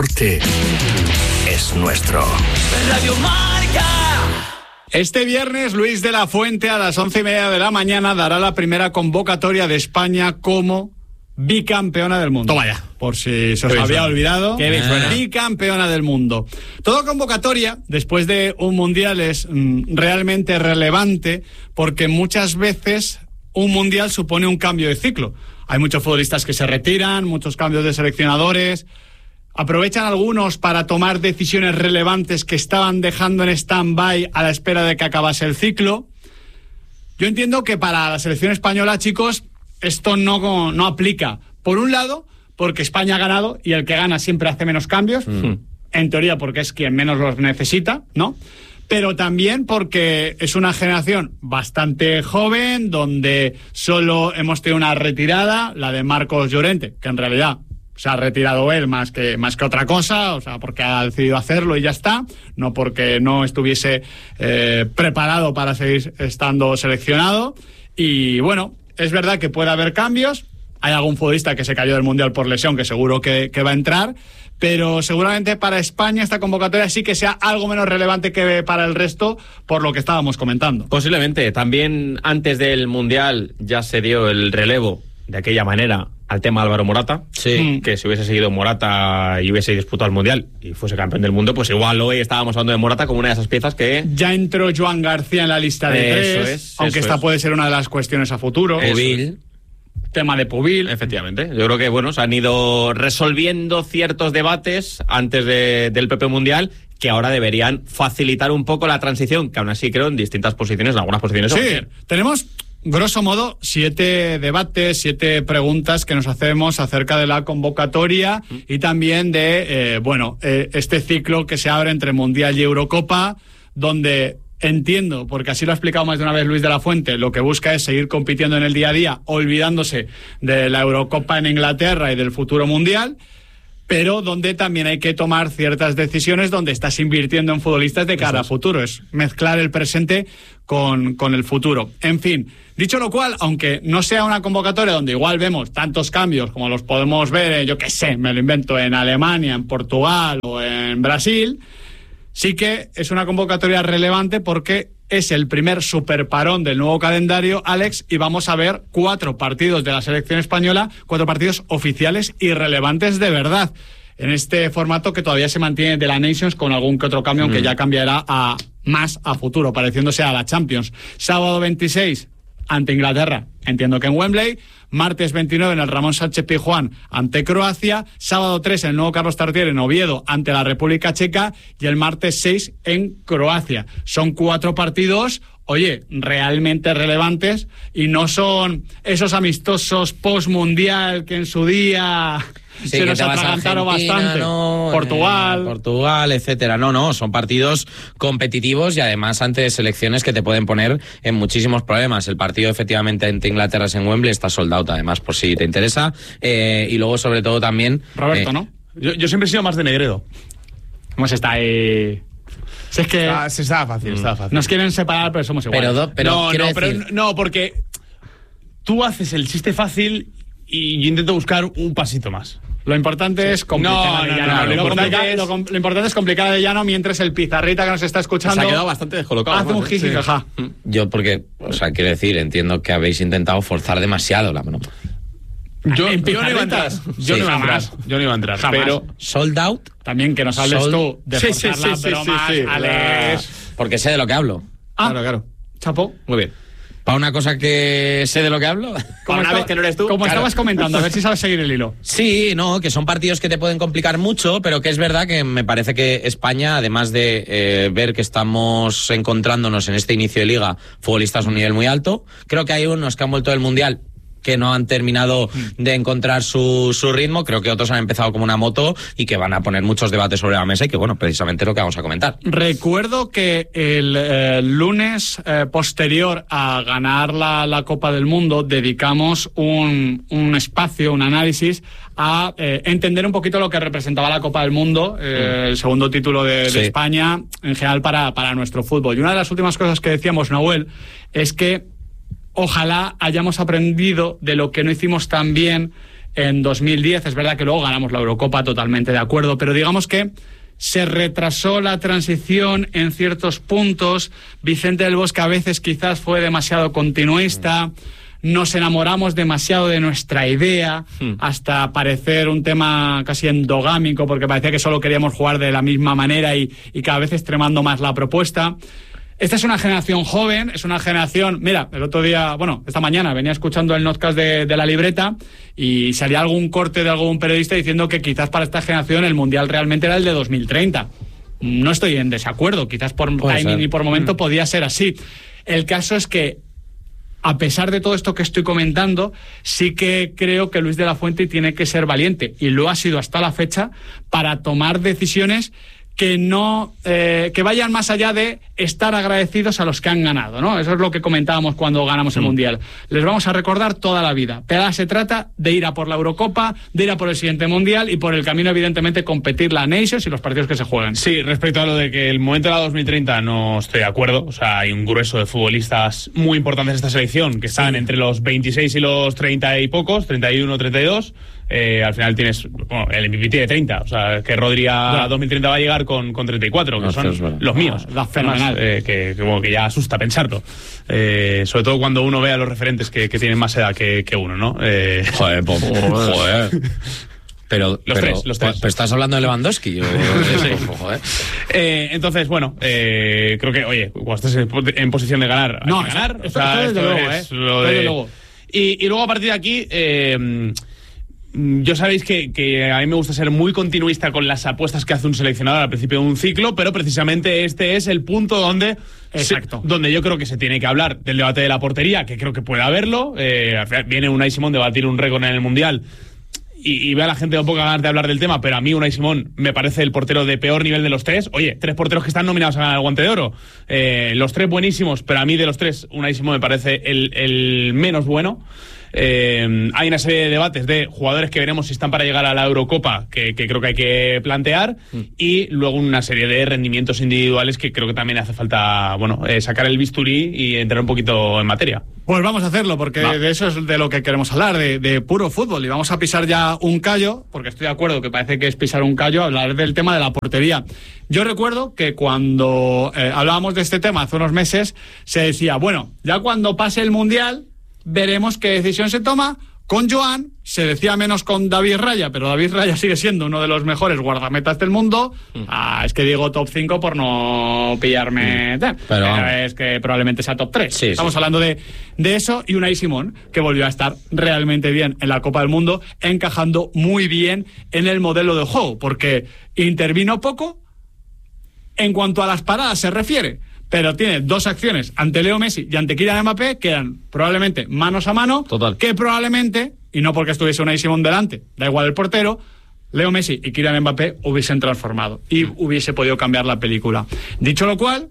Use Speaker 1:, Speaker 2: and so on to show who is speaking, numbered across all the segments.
Speaker 1: deporte es nuestro.
Speaker 2: Radio Marca.
Speaker 3: Este viernes, Luis de la Fuente, a las 11:30 de la mañana, dará la primera convocatoria de España como bicampeona del mundo.
Speaker 4: Toma ya.
Speaker 3: Por si se os había olvidado.
Speaker 4: Qué bien suena.
Speaker 3: Bicampeona del mundo. Toda convocatoria, después de un mundial, es realmente relevante porque muchas veces un mundial supone un cambio de ciclo. Hay muchos futbolistas que se retiran, muchos cambios de seleccionadores. Aprovechan algunos para tomar decisiones relevantes que estaban dejando en stand-by a la espera de que acabase el ciclo. Yo entiendo que para la selección española, chicos, esto no aplica. Por un lado, porque España ha ganado y el que gana siempre hace menos cambios. En teoría, porque es quien menos los necesita, ¿no? Pero también porque es una generación bastante joven, donde solo hemos tenido una retirada, la de Marcos Llorente, que en realidad se ha retirado él más que otra cosa, o sea, porque ha decidido hacerlo y ya está, no porque no estuviese preparado para seguir estando seleccionado. Y bueno, es verdad que puede haber cambios. Hay algún futbolista que se cayó del Mundial por lesión, que seguro que va a entrar, pero seguramente para España esta convocatoria sí que sea algo menos relevante que para el resto, por lo que estábamos comentando.
Speaker 5: Posiblemente. También antes del Mundial ya se dio el relevo de aquella manera al tema Álvaro Morata.
Speaker 4: Sí.
Speaker 5: Que si hubiese seguido Morata y hubiese disputado el Mundial y fuese campeón del mundo, pues igual hoy estábamos hablando de Morata como una de esas piezas que...
Speaker 3: Ya entró Joan García en la lista de tres, aunque esta puede ser una de las cuestiones a futuro.
Speaker 5: Pubil.
Speaker 3: Tema de Pubil.
Speaker 5: Efectivamente. Yo creo que, bueno, se han ido resolviendo ciertos debates antes del propio Mundial que ahora deberían facilitar un poco la transición, que aún así creo en distintas posiciones, en algunas posiciones.
Speaker 3: Sí, tenemos... grosso modo, 7 debates, 7 preguntas que nos hacemos acerca de la convocatoria y también de, este ciclo que se abre entre Mundial y Eurocopa, donde entiendo, porque así lo ha explicado más de una vez Luis de la Fuente, lo que busca es seguir compitiendo en el día a día, olvidándose de la Eurocopa en Inglaterra y del futuro Mundial, pero donde también hay que tomar ciertas decisiones donde estás invirtiendo en futbolistas de cara a futuro. Es mezclar el presente con el futuro. En fin, dicho lo cual, aunque no sea una convocatoria donde igual vemos tantos cambios como los podemos ver, yo qué sé, me lo invento, en Alemania, en Portugal o en Brasil, sí que es una convocatoria relevante porque es el primer superparón del nuevo calendario, Alex, y vamos a ver 4 partidos de la selección española, 4 partidos oficiales y relevantes de verdad, en este formato que todavía se mantiene de la Nations con algún que otro cambio, aunque ya cambiará más a futuro, pareciéndose a la Champions. Sábado 26, ante Inglaterra, entiendo que en Wembley. Martes 29 en el Ramón Sánchez Pizjuán ante Croacia. Sábado 3 en el nuevo Carlos Tartiere en Oviedo ante la República Checa. Y el martes 6 en Croacia. Son 4 partidos, oye, realmente relevantes y no son esos amistosos post-mundial que en su día...
Speaker 4: Sí,
Speaker 3: se nos atragantaron bastante.
Speaker 4: ¿No? Portugal, etcétera. No, son partidos competitivos y además ante selecciones que te pueden poner en muchísimos problemas. El partido efectivamente ante Inglaterra es en Wembley, está sold out además por si te interesa. Y luego sobre todo también...
Speaker 3: Roberto, ¿no?
Speaker 6: Yo siempre he sido más de Negredo.
Speaker 3: ¿Cómo se está ahí? Si es que...
Speaker 6: Estaba fácil.
Speaker 3: Nos quieren separar, pero somos iguales.
Speaker 6: No, porque tú haces el chiste fácil y yo intento buscar un pasito más.
Speaker 3: Lo importante es complicar de llano. Lo importante es complicar de llano mientras el pizarrita que nos está escuchando
Speaker 5: se ha quedado bastante descolocado.
Speaker 3: Hace un jiji jaja.
Speaker 4: Yo porque, quiero decir, entiendo que habéis intentado forzar demasiado la mano.
Speaker 6: Yo no iba a entrar.
Speaker 3: Jamás.
Speaker 6: Pero
Speaker 4: sold out.
Speaker 3: También que nos hables tú de forzar las bromas, Alex.
Speaker 4: Porque sé de lo que hablo.
Speaker 6: Claro.
Speaker 3: Chapo.
Speaker 4: Muy bien. Para una cosa que sé de lo que hablo.
Speaker 5: Una vez que no eres tú.
Speaker 3: Como estabas comentando, a ver si sabes seguir el hilo.
Speaker 4: Sí, que son partidos que te pueden complicar mucho, pero que es verdad que me parece que España, además de ver que estamos encontrándonos en este inicio de liga futbolistas a un nivel muy alto, creo que hay unos que han vuelto del Mundial que no han terminado de encontrar su ritmo, creo que otros han empezado como una moto y que van a poner muchos debates sobre la mesa y que, bueno, precisamente lo que vamos a comentar.
Speaker 3: Recuerdo que el lunes posterior a ganar la Copa del Mundo dedicamos un espacio, un análisis a entender un poquito lo que representaba la Copa del Mundo, el segundo título de España en general para nuestro fútbol. Y una de las últimas cosas que decíamos, Nahuel, es que ojalá hayamos aprendido de lo que no hicimos tan bien en 2010. Es verdad que luego ganamos la Eurocopa, totalmente de acuerdo, pero digamos que se retrasó la transición en ciertos puntos. Vicente del Bosque a veces quizás fue demasiado continuista. Nos enamoramos demasiado de nuestra idea hasta parecer un tema casi endogámico, porque parecía que solo queríamos jugar de la misma manera y cada vez extremando más la propuesta. Esta es una generación joven, es una generación... Mira, el otro día, esta mañana venía escuchando el notcast de La Libreta y salía algún corte de algún periodista diciendo que quizás para esta generación el Mundial realmente era el de 2030. No estoy en desacuerdo, quizás por timing y por momento podía ser así. El caso es que, a pesar de todo esto que estoy comentando, sí que creo que Luis de la Fuente tiene que ser valiente, y lo ha sido hasta la fecha, para tomar decisiones que no que vayan más allá de estar agradecidos a los que han ganado, ¿no? Eso es lo que comentábamos cuando ganamos el Mundial. Les vamos a recordar toda la vida. Pero ahora se trata de ir a por la Eurocopa, de ir a por el siguiente Mundial y por el camino, evidentemente, competir la Nations y los partidos que se juegan.
Speaker 6: Sí, respecto a lo de que el momento de la 2030 no estoy de acuerdo. O sea, hay un grueso de futbolistas muy importantes en esta selección que están entre los 26 y los 30 y pocos, 31, 32. Al final tienes el MVP tiene 30, o sea, que Rodri a 2030 va a llegar con 34, que son los míos.
Speaker 3: Fenomenal.
Speaker 6: Que ya asusta pensarlo. Sobre todo cuando uno ve a los referentes que tienen más edad que uno, ¿no?
Speaker 4: Joder. Pero los tres. Pero estás hablando de Lewandowski.
Speaker 6: Entonces, creo que, oye, cuando estés en posición de ganar, hay que ganar.
Speaker 3: Luego.
Speaker 6: Y luego, a partir de aquí, yo sabéis que a mí me gusta ser muy continuista con las apuestas que hace un seleccionador al principio de un ciclo, pero precisamente este es el punto donde yo creo que se tiene que hablar del debate de la portería, que creo que puede haberlo. Al final viene Unai Simón de batir un récord en el Mundial y ve a la gente con poca ganas de hablar del tema, pero a mí Unai Simón me parece el portero de peor nivel de los tres. Oye, 3 porteros que están nominados a ganar el Guante de Oro. Los 3 buenísimos, pero a mí de los 3 Unai Simón me parece el menos bueno. Hay una serie de debates de jugadores que veremos si están para llegar a la Eurocopa que creo que hay que plantear, y luego una serie de rendimientos individuales que creo que también hace falta sacar el bisturí y entrar un poquito en materia.
Speaker 3: Pues vamos a hacerlo, porque de eso es de lo que queremos hablar, de puro fútbol, y vamos a pisar ya un callo, porque estoy de acuerdo que parece que es pisar un callo hablar del tema de la portería. Yo recuerdo que cuando hablábamos de este tema hace unos meses, se decía, ya cuando pase el Mundial veremos qué decisión se toma. Con Joan se decía menos con David Raya, pero David Raya sigue siendo uno de los mejores guardametas del mundo. Es que digo top 5 por no pillarme. Pero es que probablemente sea top 3. Estamos hablando de eso, y Unai Simón, que volvió a estar realmente bien en la Copa del Mundo, encajando muy bien en el modelo de juego, porque intervino poco en cuanto a las paradas se refiere, pero tiene 2 acciones ante Leo Messi y ante Kylian Mbappé que eran probablemente manos a mano. Total. Que probablemente, y no porque estuviese Unai Simón delante, da igual el portero, Leo Messi y Kylian Mbappé hubiesen transformado y hubiese podido cambiar la película. Dicho lo cual,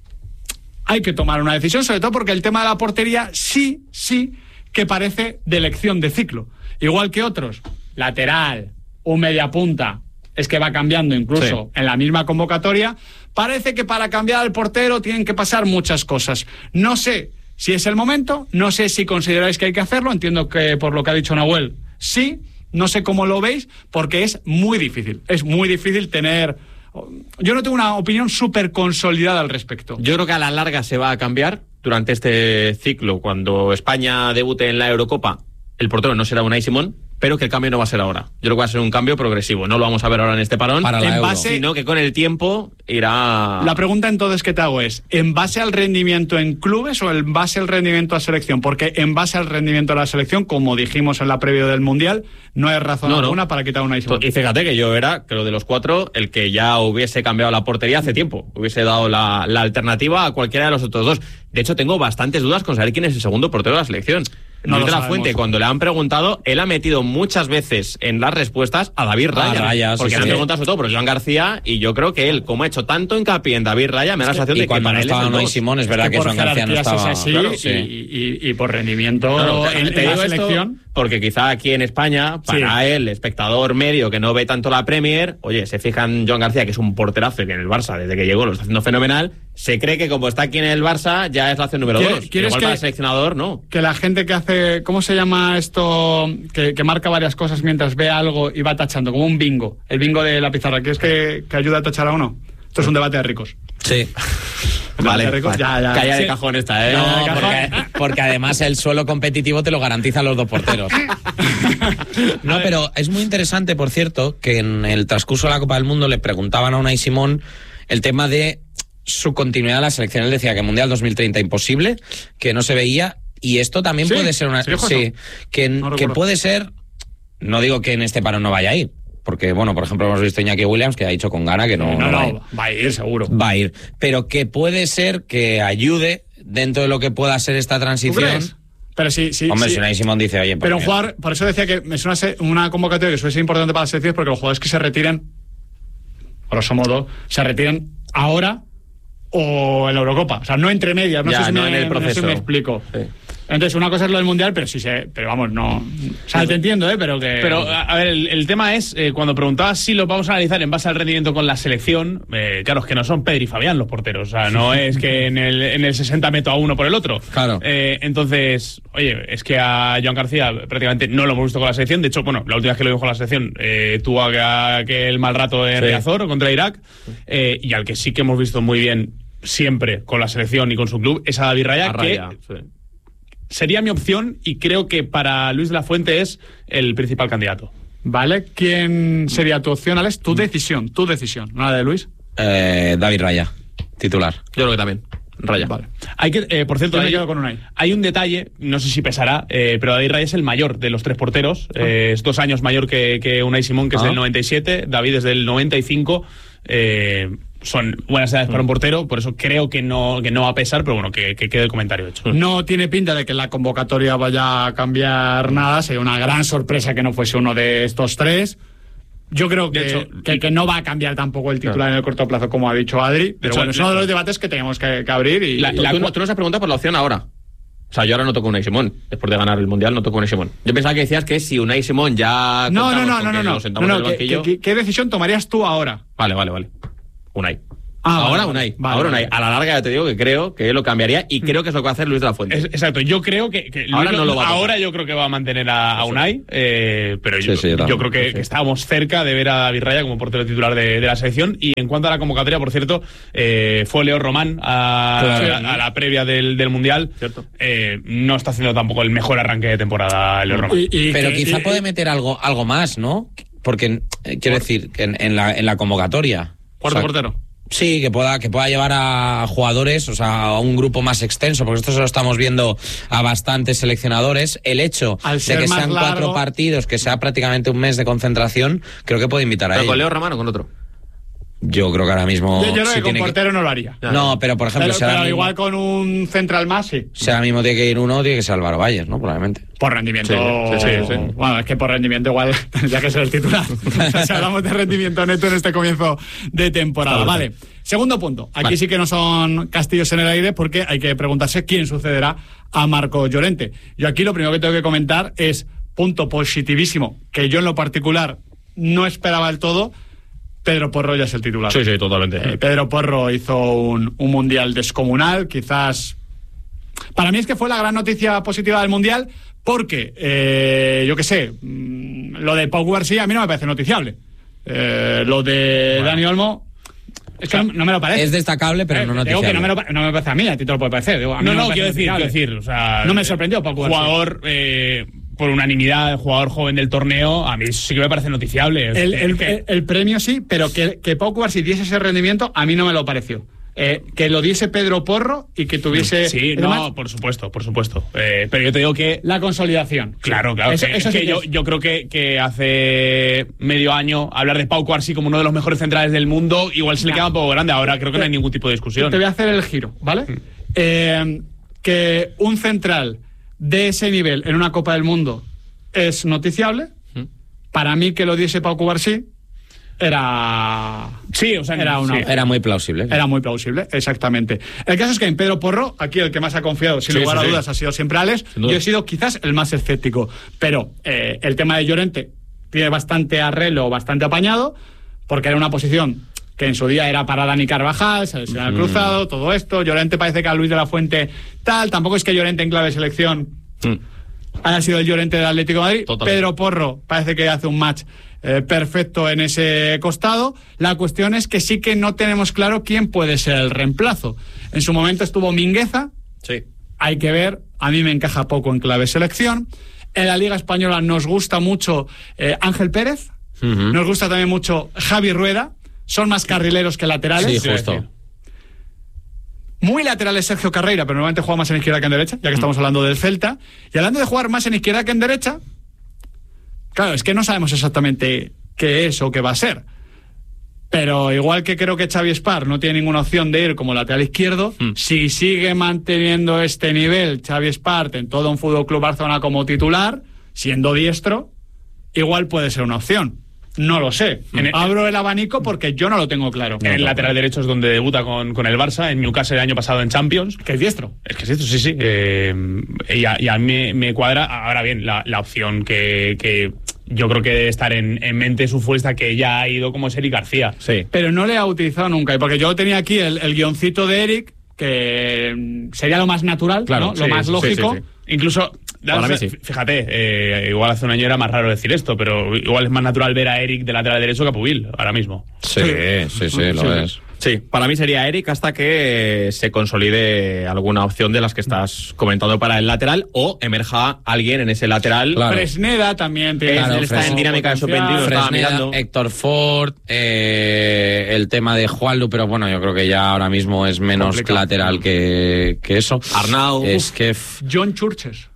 Speaker 3: hay que tomar una decisión, sobre todo porque el tema de la portería sí que parece de elección de ciclo. Igual que otros, lateral, un mediapunta, es que va cambiando incluso en la misma convocatoria. Parece que para cambiar al portero tienen que pasar muchas cosas. No sé si es el momento, no sé si consideráis que hay que hacerlo, entiendo que por lo que ha dicho Nahuel, sí, no sé cómo lo veis, porque es muy difícil tener... Yo no tengo una opinión súper consolidada al respecto.
Speaker 5: Yo creo que a la larga se va a cambiar durante este ciclo. Cuando España debute en la Eurocopa, el portero no será Unai Simón, pero que el cambio no va a ser ahora. Yo creo que va a ser un cambio progresivo. No lo vamos a ver ahora en este parón, sino que con el tiempo irá...
Speaker 3: La pregunta entonces que te hago es, ¿en base al rendimiento en clubes o en base al rendimiento a selección? Porque en base al rendimiento de la selección, como dijimos en la previa del Mundial, no hay razón alguna para quitar una Simón.
Speaker 5: Y fíjate que yo era, creo, de los 4, el que ya hubiese cambiado la portería hace tiempo. Hubiese dado la alternativa a cualquiera de los otros 2. De hecho, tengo bastantes dudas con saber quién es el segundo portero de la selección. Luis de la Fuente, cuando le han preguntado, él ha metido muchas veces en las respuestas a David Raya. Porque le han preguntado sobre todo por Joan García, y yo creo que él, como ha hecho tanto hincapié en David Raya, me da la sensación de que para él
Speaker 4: estaba Unai Simón, es verdad que Joan García no estaba...
Speaker 3: Y por rendimiento en la selección...
Speaker 5: Porque quizá aquí en España, para él, espectador medio que no ve tanto la Premier, oye, se fija en Joan García, que es un porterazo, que en el Barça, desde que llegó, lo está haciendo fenomenal, se cree que como está aquí en el Barça ya es la opción número 2.
Speaker 3: ¿Quieres
Speaker 5: Igual
Speaker 3: que,
Speaker 5: para el seleccionador, no.
Speaker 3: Que la gente que hace, ¿cómo se llama esto? Que marca varias cosas mientras ve algo y va tachando, como un bingo. El bingo de la pizarra. ¿Quieres que ayude a tachar a uno? Esto es un debate de ricos.
Speaker 4: Sí.
Speaker 5: Vale,
Speaker 3: ricos, ya.
Speaker 5: Calla de
Speaker 3: Sí.
Speaker 5: cajón esta, ¿eh?
Speaker 4: No, porque además el suelo competitivo te lo garantizan los dos porteros. No, pero es muy interesante, por cierto, que en el transcurso de la Copa del Mundo le preguntaban a Unai Simón el tema de su continuidad en la selección. Él decía que Mundial 2030 imposible, que no se veía, y esto también
Speaker 3: ¿Sí?
Speaker 4: puede ser una...
Speaker 3: Sí,
Speaker 4: que
Speaker 3: recuerdo.
Speaker 4: puede ser... No digo que en este parón no vaya a ir, porque, bueno, por ejemplo, hemos visto a Iñaki Williams, que ha dicho con gana que no va a ir.
Speaker 3: Va a ir seguro.
Speaker 4: Va a ir. Pero que puede ser que ayude dentro de lo que pueda ser esta
Speaker 3: ¿Tú
Speaker 4: transición.
Speaker 3: crees? Pero sí.
Speaker 4: Hombre,
Speaker 3: sí.
Speaker 4: si Unai Simón dice, oye, pues
Speaker 3: Pero un
Speaker 4: mira.
Speaker 3: jugador, por eso decía que me suena una convocatoria que suele ser importante para las selecciones, porque los jugadores que se retiren, grosso modo, se retiren ahora o en la Eurocopa. O sea, no entre medias, no
Speaker 5: Ya,
Speaker 3: sé si
Speaker 5: no
Speaker 3: me,
Speaker 5: en el
Speaker 3: no sé si
Speaker 5: proceso.
Speaker 3: me explico.
Speaker 5: Sí.
Speaker 3: Entonces, una cosa es lo del Mundial, pero vamos, no... O sea, te entiendo, pero que...
Speaker 6: Pero, a ver, el tema es, cuando preguntabas si lo vamos a analizar en base al rendimiento con la selección, claro, es que no son Pedri y Fabián los porteros. O sea, no es que en el 60 meto a uno por el otro.
Speaker 4: Claro.
Speaker 6: Entonces, oye, es que a Joan García prácticamente no lo hemos visto con la selección. De hecho, bueno, la última vez que lo vimos con la selección tuvo aquel mal rato en Riazor contra Irak. Y al que sí que hemos visto muy bien siempre con la selección y con su club es a David Raya, sería mi opción y creo que para Luis de la Fuente es el principal candidato.
Speaker 3: Vale, ¿quién sería tu opción, Alex? Tu decisión, no la de Luis.
Speaker 4: David Raya, titular.
Speaker 5: Yo creo que también. Raya.
Speaker 3: Vale.
Speaker 6: Hay que, por cierto,
Speaker 3: Yo me quedo con Unai.
Speaker 6: hay un detalle, no sé si pesará, pero David Raya es el mayor de los tres porteros. Es 2 años mayor que Unai Simón, que es del 97. David es del 95. Son buenas edades para un portero, por eso creo que no va a pesar, pero bueno, que quede el comentario hecho.
Speaker 3: No tiene pinta de que la convocatoria vaya a cambiar nada. Sería una gran sorpresa que no fuese uno de estos tres. Yo creo que no va a cambiar tampoco el titular en el corto plazo, como ha dicho Adri. Pero bueno, es uno de los debates que tenemos que abrir. Y
Speaker 5: Tú nos has preguntado por la opción ahora. O sea, yo ahora no toco Unai Simón. Después de ganar el Mundial no toco Unai Simón. Yo pensaba que decías que si Unai Simón ya...
Speaker 3: No.
Speaker 5: Lo sentamos en el banquillo.
Speaker 3: ¿Qué decisión tomarías tú ahora?
Speaker 5: Vale. Unai.
Speaker 3: Ah,
Speaker 5: ahora
Speaker 3: vale,
Speaker 5: Unai.
Speaker 3: vale,
Speaker 5: Ahora
Speaker 3: vale.
Speaker 5: Unai. A la larga ya te digo que creo que lo cambiaría y creo que es lo que va a hacer Luis de la Fuente.
Speaker 6: Exacto, yo creo que
Speaker 5: Ahora
Speaker 6: Luis
Speaker 5: no lo va a tocar.
Speaker 6: ahora yo creo que va a mantener a Unai, pero
Speaker 4: Sí, yo
Speaker 6: yo
Speaker 4: también.
Speaker 6: creo que estábamos cerca de ver a David Raya como portero titular de la selección. Y en cuanto a la convocatoria, por cierto, fue Leo Román a la previa del Mundial.
Speaker 5: Cierto.
Speaker 6: No está haciendo tampoco el mejor arranque de temporada Leo Román.
Speaker 4: Pero quizá puede meter algo más, ¿no? Porque, quiero decir, que en la convocatoria.
Speaker 3: Cuarto
Speaker 4: O sea,
Speaker 3: portero.
Speaker 4: Sí, que pueda llevar a jugadores, o sea, a un grupo más extenso, porque esto se lo estamos viendo a bastantes seleccionadores. El hecho
Speaker 3: Al
Speaker 4: de
Speaker 3: ser
Speaker 4: que
Speaker 3: más
Speaker 4: sean
Speaker 3: largo-
Speaker 4: 4 partidos, que sea prácticamente un mes de concentración, creo que puede invitar a
Speaker 5: ¿Pero con
Speaker 4: ello.
Speaker 5: Leo Román o con otro?
Speaker 4: Yo creo que ahora mismo...
Speaker 3: Yo creo
Speaker 4: sí
Speaker 3: que con
Speaker 4: tiene
Speaker 3: portero no lo haría.
Speaker 4: No, pero por ejemplo,
Speaker 3: Pero igual con un central más, sí.
Speaker 4: si ahora mismo tiene que ir uno, tiene que ser Álvaro Valles, ¿no? Probablemente.
Speaker 3: Por rendimiento.
Speaker 5: Sí.
Speaker 3: Bueno, es que por rendimiento igual tendría que ser el titular. O sea, si hablamos de rendimiento neto en este comienzo de temporada. Vale. Segundo punto. Aquí sí que no son castillos en el aire porque hay que preguntarse quién sucederá a Marco Llorente. Yo aquí lo primero que tengo que comentar es punto positivísimo, que yo en lo particular no esperaba del todo. Pedro Porro ya es el titular.
Speaker 5: Sí, totalmente.
Speaker 3: Pedro Porro hizo un mundial descomunal, quizás... Para mí es que fue la gran noticia positiva del mundial, porque, yo qué sé, lo de Pau García a mí no me parece noticiable. Lo de Dani Olmo... Es que no me lo parece.
Speaker 4: Es destacable, pero no
Speaker 3: Digo
Speaker 4: noticiable.
Speaker 3: que no me parece a mí, a ti te lo puede parecer. Digo, a mí me
Speaker 6: No,
Speaker 3: parece
Speaker 6: quiero
Speaker 3: noticiable.
Speaker 6: decir, o sea,
Speaker 3: No me sorprendió Pau García.
Speaker 6: Jugador, por unanimidad, el jugador joven del torneo, a mí sí que me parece noticiable.
Speaker 3: El premio sí, pero que Pau García diese ese rendimiento a mí no me lo pareció. Que lo diese Pedro Porro y que tuviese...
Speaker 6: Sí,
Speaker 3: además,
Speaker 6: no, por supuesto. Pero yo te digo que...
Speaker 3: la consolidación.
Speaker 6: Claro.
Speaker 3: Eso
Speaker 6: Es
Speaker 3: sí
Speaker 6: que
Speaker 3: que
Speaker 6: yo,
Speaker 3: es.
Speaker 6: yo creo que hace medio año hablar de Pau Cuarsí como uno de los mejores centrales del mundo, igual se le queda un poco grande. Ahora creo que no hay ningún tipo de discusión.
Speaker 3: Te voy a hacer el giro, ¿vale? Que un central de ese nivel en una Copa del Mundo es noticiable. Para mí que lo diese Pau Cubarsí era...
Speaker 6: Sí, o sea,
Speaker 3: Era una-
Speaker 6: sí.
Speaker 4: Era muy plausible.
Speaker 3: Era muy plausible, exactamente. El caso es que en Pedro Porro, aquí el que más ha confiado, sin lugar a dudas, ha sido siempre Alex.
Speaker 5: duda.
Speaker 3: Yo he sido quizás el más escéptico. Pero el tema de Llorente tiene bastante arreglo, bastante apañado, porque era una posición que en su día era para Dani Carvajal, se ha cruzado, todo esto. Llorente parece que a Luis de la Fuente tal. Tampoco es que Llorente en clave selección haya sido el Llorente del Atlético de Madrid.
Speaker 5: Totalmente.
Speaker 3: Pedro Porro parece que hace un match perfecto en ese costado. La cuestión es que sí que no tenemos claro quién puede ser el reemplazo. En su momento estuvo Mingueza.
Speaker 5: Sí.
Speaker 3: Hay que ver, a mí me encaja poco en clave selección. En la Liga Española nos gusta mucho Ángel Pérez, nos gusta también mucho Javi Rueda, son más carrileros que laterales.
Speaker 4: Sí, justo.
Speaker 3: Muy laterales Sergio Carreira, pero normalmente juega más en izquierda que en derecha, ya que estamos hablando del Celta. Y hablando de jugar más en izquierda que en derecha, claro, es que no sabemos exactamente qué es o qué va a ser. Pero igual que creo que Xavi Espar no tiene ninguna opción de ir como lateral izquierdo, si sigue manteniendo este nivel Xavi Espar en todo un Fútbol Club Barcelona como titular, siendo diestro, igual puede ser una opción. No lo sé. Abro el abanico porque yo no lo tengo claro.
Speaker 6: En el lateral derecho es donde debuta con el Barça, en Newcastle el año pasado en Champions.
Speaker 3: Que es diestro.
Speaker 6: Es que es diestro, sí. Y a mí me cuadra. Ahora bien, la opción que yo creo que debe estar en mente su futbolista que ya ha ido como es Eric García.
Speaker 5: Sí.
Speaker 3: Pero no le ha utilizado nunca. Y porque yo tenía aquí el guioncito de Eric, que sería lo más natural,
Speaker 5: claro,
Speaker 3: ¿no? Lo más lógico.
Speaker 5: Sí.
Speaker 6: Incluso,
Speaker 5: para mí sí.
Speaker 6: Fíjate, igual hace un año era más raro decir esto, pero igual es más natural ver a Eric de lateral derecho que a Pubil, ahora mismo.
Speaker 4: Sí, lo es.
Speaker 5: Sí, para mí sería Eric hasta que se consolide alguna opción de las que estás comentando para el lateral o emerja alguien en ese lateral.
Speaker 4: Claro.
Speaker 3: Fresneda también tiene.
Speaker 5: Él está en dinámica de sub-21, estaba mirando.
Speaker 4: Héctor Ford, el tema de Juanlu, pero bueno, yo creo que ya ahora mismo es menos
Speaker 5: complicado.
Speaker 4: lateral que eso.
Speaker 5: Arnau.
Speaker 4: Es que...
Speaker 3: John Churches.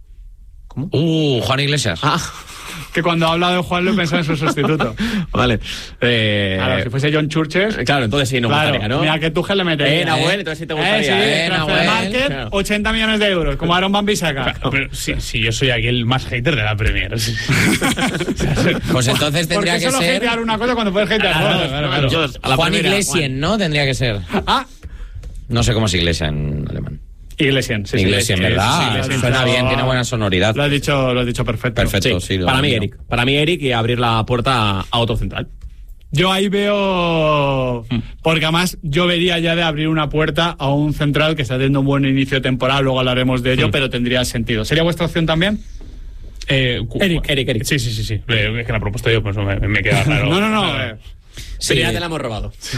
Speaker 4: Juan Iglesias.
Speaker 3: Que cuando ha hablado de Juan Luis pensaba en su sustituto.
Speaker 5: Vale.
Speaker 3: Claro, si fuese John Churches.
Speaker 5: Claro, entonces sí, nos gustaría, ¿no?
Speaker 3: Mira que Tuchel le metería.
Speaker 5: Nahuel, entonces sí te gustaría.
Speaker 3: Sí,
Speaker 4: Nahuel,
Speaker 3: Market,
Speaker 5: claro.
Speaker 3: 80 millones de euros, como Aaron Van Bissaka.
Speaker 6: Pero si yo soy aquí el más hater de la Premier.
Speaker 4: Pues entonces
Speaker 3: ¿Por
Speaker 4: tendría
Speaker 3: qué
Speaker 4: que
Speaker 3: solo
Speaker 4: ser
Speaker 3: hatear una cosa cuando puedes hatear dos?
Speaker 5: Yo, a la
Speaker 4: Juan
Speaker 5: primera,
Speaker 4: Iglesias, ¿no? Tendría que ser.
Speaker 3: Ah,
Speaker 4: No sé cómo es Iglesia en alemán.
Speaker 3: Iglesias, sí.
Speaker 4: Iglesias, ¿verdad?
Speaker 3: Sí,
Speaker 4: Suena bien, tiene buena sonoridad.
Speaker 3: Lo has dicho perfecto.
Speaker 4: Perfecto,
Speaker 5: Sí,
Speaker 4: sí.
Speaker 5: para mí Eric. Para mí Eric y abrir la puerta a otro central.
Speaker 3: Yo ahí veo. Porque además yo vería ya de abrir una puerta a un central que está teniendo un buen inicio de temporada, luego hablaremos de ello, pero tendría sentido. ¿Sería vuestra opción también?
Speaker 6: Eric. Sí. Es que la he propuesto yo, pues me queda raro.
Speaker 3: No.
Speaker 5: Sería te la hemos robado.